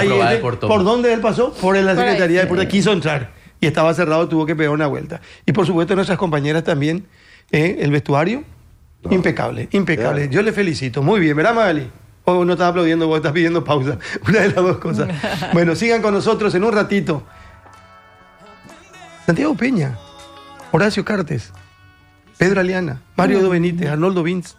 ahí probar el portón. ¿por dónde él pasó? Por la Secretaría de Deportes. Quiso entrar y estaba cerrado, tuvo que pegar una vuelta. Y por supuesto nuestras compañeras también, el vestuario, impecable, impecable. Yo le felicito. Muy bien, ¿verdad, Magali? O no estás aplaudiendo, vos estás pidiendo pausa. Una de las dos cosas. Bueno, sigan con nosotros en un ratito. Santiago Peña, Horacio Cartes, Pedro Aliana, Mario Do Benítez, Arnoldo Vince.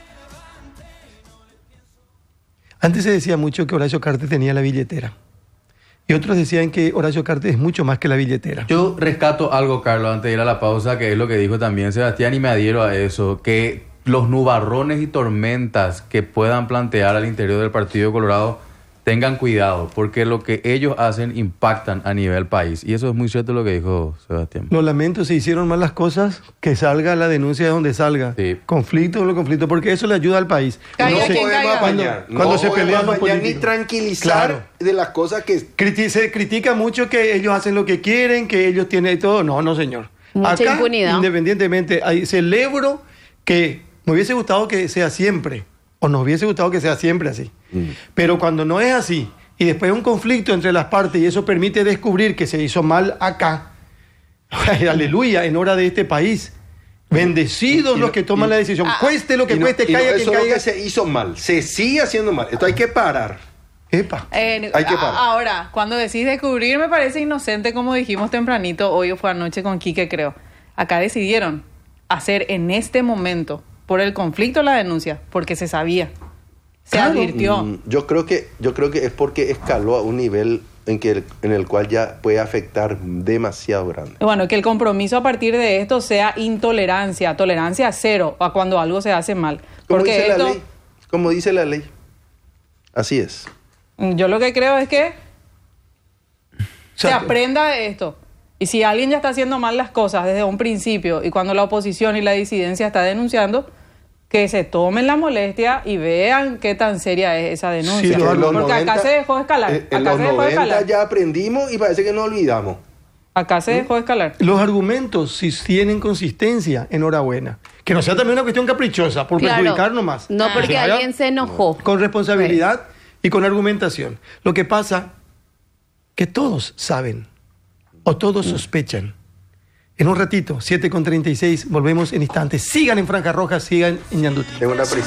Antes se decía mucho que Horacio Cartes tenía la billetera. Y otros decían que Horacio Cartes es mucho más que la billetera. Yo rescato algo, Carlos, antes de ir a la pausa, que es lo que dijo también Sebastián, y me adhiero a eso, que los nubarrones y tormentas que puedan plantear al interior del Partido Colorado tengan cuidado, porque lo que ellos hacen impactan a nivel país. Y eso es muy cierto lo que dijo Sebastián. Lo lamento, se hicieron mal las cosas, que salga la denuncia de donde salga. Sí. Conflicto o no conflicto, porque eso le ayuda al país. Caiga No quien se- caiga. Cuando se pelean los ni políticos. tranquilizar Claro. de las cosas que... Se critica mucho que ellos hacen lo que quieren, que ellos tienen todo. No, no, señor. Mucha impunidad. Independientemente, celebro que me hubiese gustado que sea siempre, o nos hubiese gustado que sea siempre así. Pero cuando no es así, y después hay un conflicto entre las partes, y eso permite descubrir que se hizo mal acá, aleluya, en hora de este país. Bendecidos los que toman la decisión. Cueste lo que cueste, y no caiga es quien solo caiga. que se hizo mal, se sigue haciendo mal. Esto hay que parar. Epa. Hay que parar. Ahora, cuando decís descubrir, me parece inocente, como dijimos tempranito, hoy o fue anoche con Quique, creo. Acá decidieron hacer en este momento, por el conflicto, la denuncia, porque se sabía. Se Claro. advirtió. Yo creo que es porque escaló a un nivel en el cual ya puede afectar demasiado grande. Bueno, que el compromiso a partir de esto sea intolerancia, tolerancia cero a cuando algo se hace mal. Como Porque dice esto, la ley. Como dice la ley. Así es. yo lo que creo es que se Exacto. aprenda de esto. Y si alguien ya está haciendo mal las cosas desde un principio y cuando la oposición y la disidencia está denunciando, que se tomen la molestia y vean qué tan seria es esa denuncia. Sí, En los Porque acá 90 se dejó escalar. En Acá los se dejó 90 escalar. ya aprendimos y parece que no olvidamos. Acá se dejó escalar. Los argumentos, si tienen consistencia, enhorabuena. Que no sea también una cuestión caprichosa, por perjudicar nomás. No porque Que vaya alguien se enojó. con responsabilidad y con argumentación. Lo que pasa que todos saben o todos sospechan. En un ratito, 7:36, volvemos en instantes. Sigan en Franja Roja, sigan en Ñanduti. Es una prisión.